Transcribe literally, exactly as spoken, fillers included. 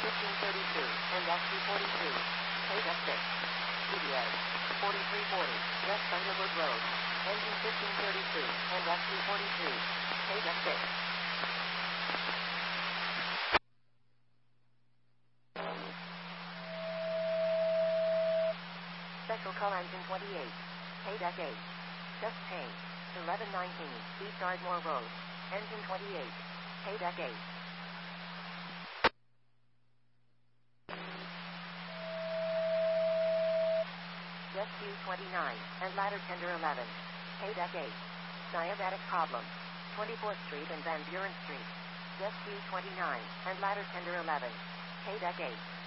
fifteen thirty-two, and S Q forty-two. K F six. C B A. forty-three forty, West Thunderbird Road. Engine fifteen thirty-two, and S Q forty-two. K F six. Special call engine twenty-eight. K Deck eight. Just change. eleven nineteen, East Ardmore Road. Engine twenty-eight. K Deck eight. Jet Q twenty-nine, and ladder tender eleven. K Deck eight. Diabetic problem. twenty-fourth Street and Van Buren Street. Jet Q twenty-nine, and ladder tender eleven. K Deck eight.